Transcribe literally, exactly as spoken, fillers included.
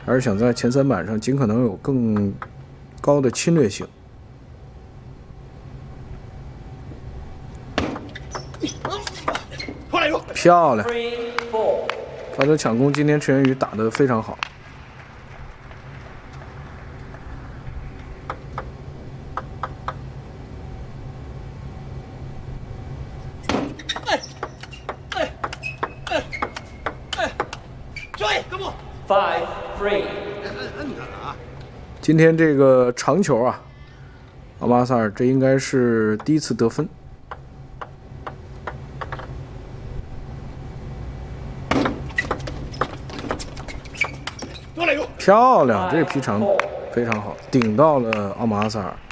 还是想在前三板上尽可能有更高的侵略性。漂亮！发球抢攻，今天陈元宇打得非常好。 Five, three。 今天这个长球啊，阿马萨尔这应该是第一次得分。漂亮，这个劈长非常好，顶到了奥马阿萨尔。